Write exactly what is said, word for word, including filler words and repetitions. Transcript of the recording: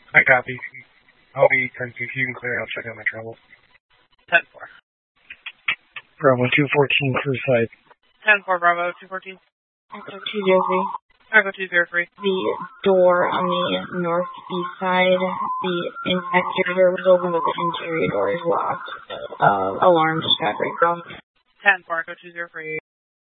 I copy. I'll be ten six. You can clear. I'll check out my travel. ten four. Bravo two fourteen, clear side. ten four, Bravo two fourteen. Echo two zero three. Echo two zero three. The door on the northeast side, the in- exterior was open, but the interior door is locked. Uh, alarm just got break from. ten four, Echo two zero three.